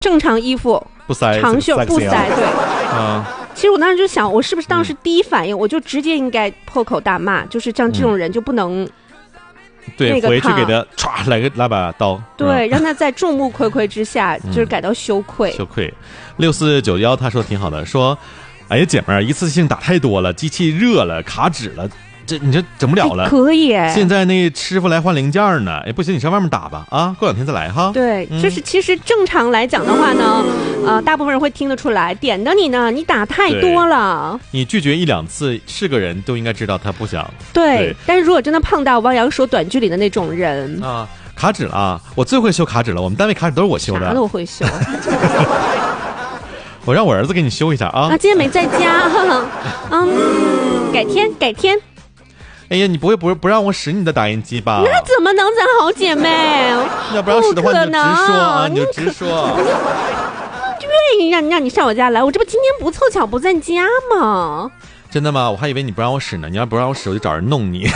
正常衣服不塞长袖不塞，对。其实我当时就想，我是不是当时第一反应我就直接应该破口大骂，就是像这种人就不能。 对，回去给他唰来把刀， 对，让他在众目睽睽之下，就是感到羞愧。 羞愧。6491他说挺好的，说，哎呀姐们儿，一次性打太多了，机器热了，卡纸了，你这整不了了。 可以， 现在那师傅来换零件呢，不行，你上外面打吧，啊，过2天再来哈。 对，就是其实正常来讲的话呢，大部分人会听得出来，点的你呢，你打太多了。 你拒绝1、2次，是个人都应该知道他不想。 对，但是如果真的碰到汪洋说短距离的那种人啊，卡纸了啊，我最会修卡纸了，我们单位卡纸都是我修的。 啥都会修。 我让我儿子给你修一下啊。 今天没在家，改天。 哎呀，你不会不让我使你的打印机吧？ 那怎么能，咱好姐妹？ 要不让使的话，你就直说啊，你就直说。 愿意让你上我家来，我这不今天不凑巧不在家吗？ 真的吗？我还以为你不让我使呢。你要不让我使，我就找人弄你。你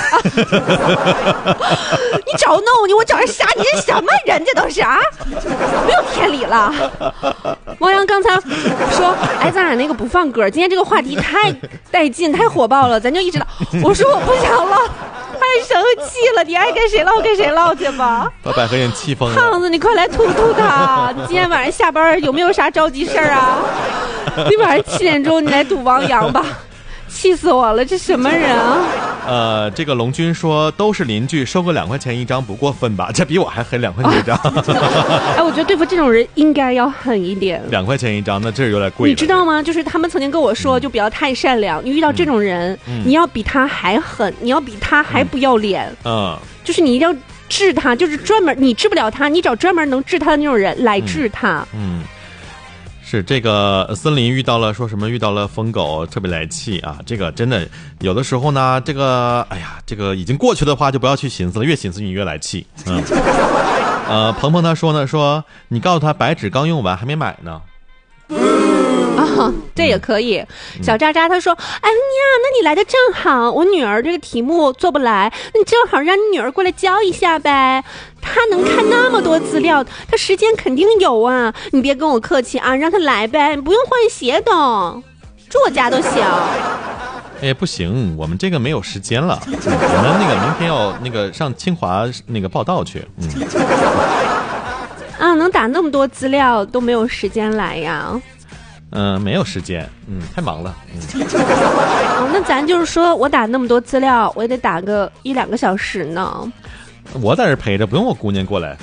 找弄你，我找人杀你，这什么人？这都是啊，没有天理了。汪洋刚才说，咱俩那个不放歌，今天这个话题太带劲，太火爆了，咱就一直唠。我说我不想唠，太生气了，你爱跟谁唠跟谁唠去吧。 把百合眼气疯了。 胖子，你快来吐他！你今天晚上下班有没有啥着急事儿啊？你晚上7点钟你来堵汪洋吧。气死我了，这什么人啊？ 这个龙军说都是邻居，收个2块钱一张不过分吧？这比我还狠，2块钱一张。 我觉得对付这种人应该要狠一点。 2块钱一张，那这有点贵了。 你知道吗？就是他们曾经跟我说，就不要太善良。你遇到这种人，你要比他还狠，你要比他还不要脸。就是你一定要治他，就是专门你治不了他，你找专门能治他的那种人来治他。 是这个森林遇到了疯狗，特别来气啊！这个真的有的时候呢，这个这个已经过去的话就不要去寻思了，越寻思你越来气。鹏鹏他说你告诉他白纸刚用完还没买呢。 这也可以。小渣渣他说，哎呀，那你来的正好，我女儿这个题目做不来，你正好让你女儿过来教一下呗。她能看那么多资料，她时间肯定有啊，你别跟我客气啊，让她来呗，不用换鞋的，住我家都行。 不行，我们这个没有时间了，我们那个明天要上清华报道去。 能打那么多资料都没有时间来呀？ 没有时间，太忙了。 那咱就是说我打那么多资料，我也得打个1、2个小时呢。 我在这陪着，不用我姑娘过来。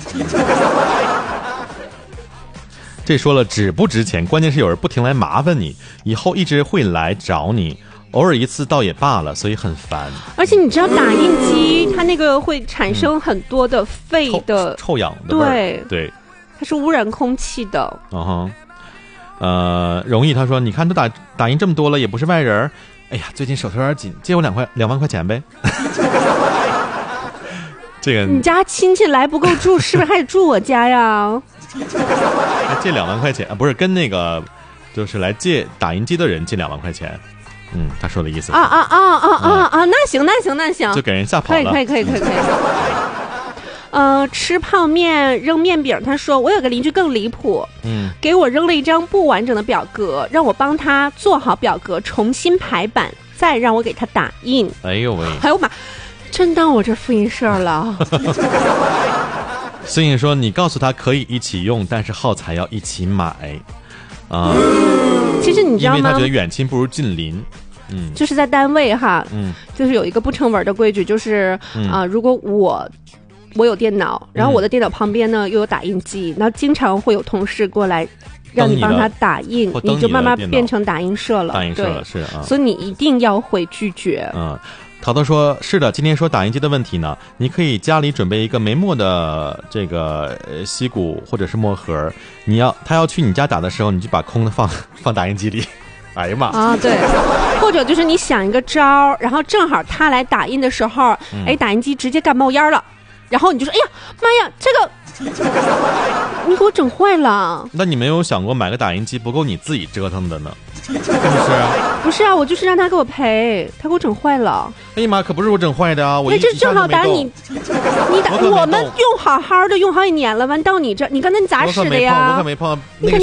这说了，纸不值钱，关键是有人不停来麻烦你，以后一直会来找你，偶尔一次倒也罢了，所以很烦。 而且你知道打印机它那个会产生很多的废的臭氧的味儿，对， 它是污染空气的。 容易他说，你看都打印这么多了，也不是外人，哎呀，最近手头有点紧，借我2万块钱呗。这个你家亲戚来不够住，是不是还得住我家呀？ 借2万块钱不是跟那个就是来借打印机的人借2万块钱。他说的意思那行， 就给人吓跑了。 可以。吃泡面扔面饼，他说我有个邻居更离谱，给我扔了一张不完整的表格，让我帮他做好表格，重新排版，再让我给他打印。 哎呦喂！ 哎呦妈，真当我这复印社了。 所以说你告诉他可以一起用，但是耗材要一起买其实你知道吗？ 因为他觉得远亲不如近邻。 就是在单位哈，就是有一个不成文的规矩，就是如果我有电脑，然后我的电脑旁边呢又有打印机，然后经常会有同事过来让你帮他打印，你就慢慢变成打印社了。 对，是啊， 所以你一定要会拒绝。 淘淘说是的，今天说打印机的问题呢，你可以家里准备一个没墨的这个锡鼓或者是墨盒，他要去你家打的时候，你就把空的放打印机里。哎呀妈！ 对，或者就是你想一个招，然后正好他来打印的时候，打印机直接干冒烟了。然后你就说，哎呀妈呀，这个你给我整坏了。 那你没有想过买个打印机不够你自己折腾的呢？是不是？ 不是啊，我就是让他给我赔，他给我整坏了。 哎呀妈，可不是我整坏的啊！我这正好打你打我们用好好的用好几年了，完到你这，你刚才你咋使的呀？ 我可没碰。 你看